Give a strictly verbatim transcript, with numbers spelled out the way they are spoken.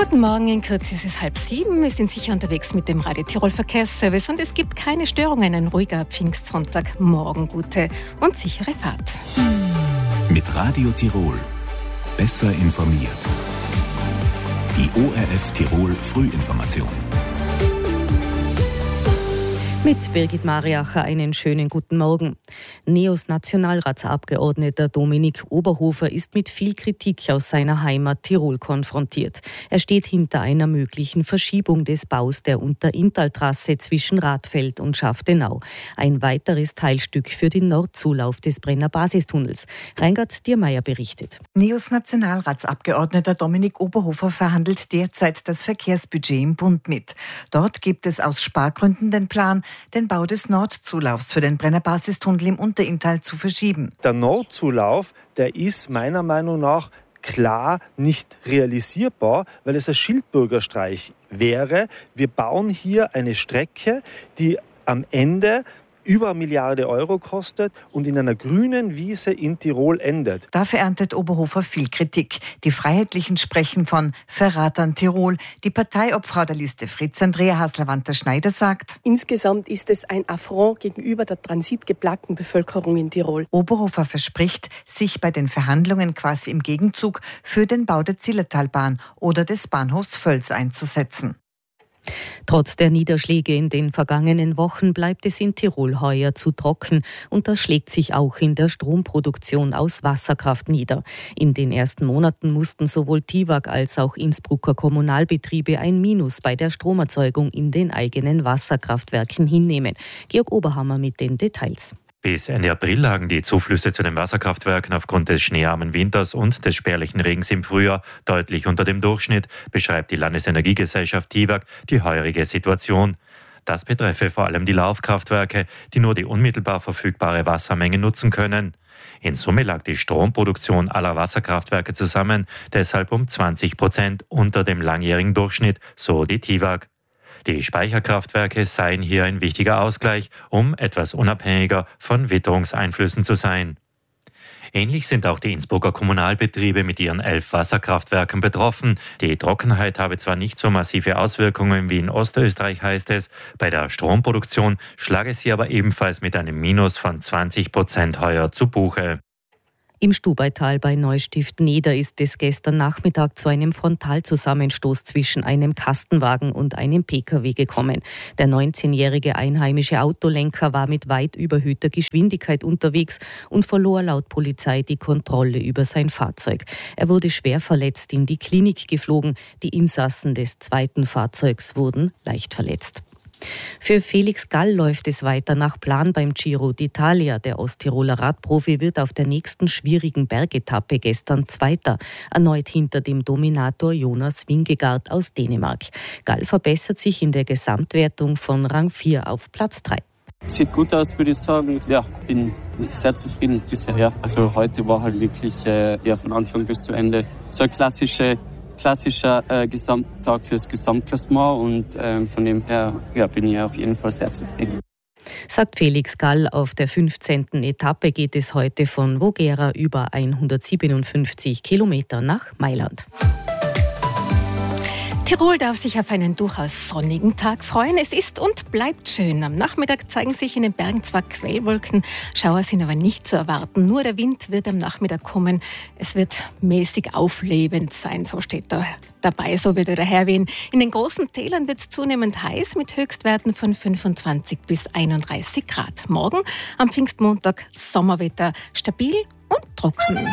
Guten Morgen, in Kürze ist es halb sieben. Wir sind sicher unterwegs mit dem Radio Tirol Verkehrsservice und es gibt keine Störungen. Ein ruhiger Pfingstsonntag. Morgen gute und sichere Fahrt. Mit Radio Tirol. Besser informiert. Die O R F Tirol Frühinformation. Mit Birgit Mariacher einen schönen guten Morgen. Neos Nationalratsabgeordneter Dominik Oberhofer ist mit viel Kritik aus seiner Heimat Tirol konfrontiert. Er steht hinter einer möglichen Verschiebung des Baus der Unter-Inntal-Trasse zwischen Radfeld und Schaftenau. Ein weiteres Teilstück für den Nordzulauf des Brenner Basistunnels. Reingard Diermeier berichtet. Neos Nationalratsabgeordneter Dominik Oberhofer verhandelt derzeit das Verkehrsbudget im Bund mit. Dort gibt es aus Spargründen den Plan, den Bau des Nordzulaufs für den Brenner Basistunnel im Unterinntal zu verschieben. Der Nordzulauf, der ist meiner Meinung nach klar nicht realisierbar, weil es ein Schildbürgerstreich wäre. Wir bauen hier eine Strecke, die am Ende über eine Milliarde Euro kostet und in einer grünen Wiese in Tirol endet. Dafür erntet Oberhofer viel Kritik. Die Freiheitlichen sprechen von Verrat an Tirol. Die Parteiobfrau der Liste Fritz Andrea Hasler-Wanter-Schneider sagt: Insgesamt ist es ein Affront gegenüber der transitgeplagten Bevölkerung in Tirol. Oberhofer verspricht, sich bei den Verhandlungen quasi im Gegenzug für den Bau der Zillertalbahn oder des Bahnhofs Völs einzusetzen. Trotz der Niederschläge in den vergangenen Wochen bleibt es in Tirol heuer zu trocken und das schlägt sich auch in der Stromproduktion aus Wasserkraft nieder. In den ersten Monaten mussten sowohl Tiwag als auch Innsbrucker Kommunalbetriebe ein Minus bei der Stromerzeugung in den eigenen Wasserkraftwerken hinnehmen. Georg Oberhammer mit den Details. Bis Ende April lagen die Zuflüsse zu den Wasserkraftwerken aufgrund des schneearmen Winters und des spärlichen Regens im Frühjahr deutlich unter dem Durchschnitt, beschreibt die Landesenergiegesellschaft Tiwag die heurige Situation. Das betreffe vor allem die Laufkraftwerke, die nur die unmittelbar verfügbare Wassermenge nutzen können. In Summe lag die Stromproduktion aller Wasserkraftwerke zusammen deshalb um zwanzig Prozent unter dem langjährigen Durchschnitt, so die Tiwag. Die Speicherkraftwerke seien hier ein wichtiger Ausgleich, um etwas unabhängiger von Witterungseinflüssen zu sein. Ähnlich sind auch die Innsbrucker Kommunalbetriebe mit ihren elf Wasserkraftwerken betroffen. Die Trockenheit habe zwar nicht so massive Auswirkungen wie in Ostösterreich, heißt es. Bei der Stromproduktion schlage sie aber ebenfalls mit einem Minus von zwanzig Prozent heuer zu Buche. Im Stubaital bei Neustift-Neder ist es gestern Nachmittag zu einem Frontalzusammenstoß zwischen einem Kastenwagen und einem P K W gekommen. Der neunzehnjährige einheimische Autolenker war mit weit überhöhter Geschwindigkeit unterwegs und verlor laut Polizei die Kontrolle über sein Fahrzeug. Er wurde schwer verletzt in die Klinik geflogen. Die Insassen des zweiten Fahrzeugs wurden leicht verletzt. Für Felix Gall läuft es weiter nach Plan beim Giro d'Italia. Der Osttiroler Radprofi wird auf der nächsten schwierigen Bergetappe gestern Zweiter, erneut hinter dem Dominator Jonas Vingegaard aus Dänemark. Gall verbessert sich in der Gesamtwertung von Rang vier auf Platz drei. Sieht gut aus, würde ich sagen. Ja, bin sehr zufrieden bisher. Ja. Also heute war halt wirklich äh, ja, von Anfang bis zu Ende so eine klassische klassischer äh, Gesamttag fürs Gesamtklassement und äh, von dem her ja, bin ich auf jeden Fall sehr zufrieden. Sagt Felix Gall. Auf der fünfzehnten Etappe geht es heute von Voghera über hundertsiebenundfünfzig Kilometer nach Mailand. Tirol darf sich auf einen durchaus sonnigen Tag freuen. Es ist und bleibt schön. Am Nachmittag zeigen sich in den Bergen zwar Quellwolken, Schauer sind aber nicht zu erwarten. Nur der Wind wird am Nachmittag kommen. Es wird mäßig auflebend sein, so steht da dabei, so wird er daherwehen. In den großen Tälern wird es zunehmend heiß mit Höchstwerten von fünfundzwanzig bis einunddreißig Grad. Morgen am Pfingstmontag Sommerwetter, stabil und trocken.